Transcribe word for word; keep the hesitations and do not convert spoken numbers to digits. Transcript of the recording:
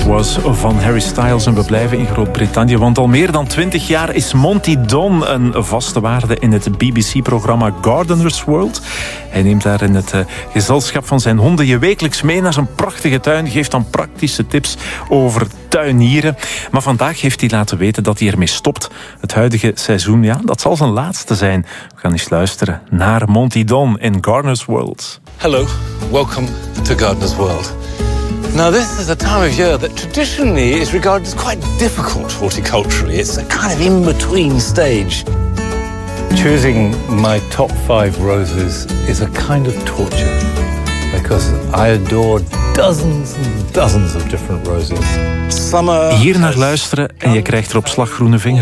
Was van Harry Styles. En we blijven in Groot-Brittannië, want al meer dan twintig jaar is Monty Don een vaste waarde in het B B C-programma Gardener's World. Hij neemt daar in het uh, gezelschap van zijn honden je wekelijks mee naar zijn prachtige tuin, geeft dan praktische tips over tuinieren. Maar vandaag heeft hij laten weten dat hij ermee stopt. Het huidige seizoen, ja, dat zal zijn laatste zijn. We gaan eens luisteren naar Monty Don in Gardener's World. Hello, welcome to Gardener's World. Now, this is a time of year that traditionally is regarded as quite difficult horticulturally. It's a kind of in-between stage. Choosing my top five roses is a kind of torture because I adore dozens and dozens of different roses. Summer. Hier naar luisteren en je krijgt er op slag groene vingers.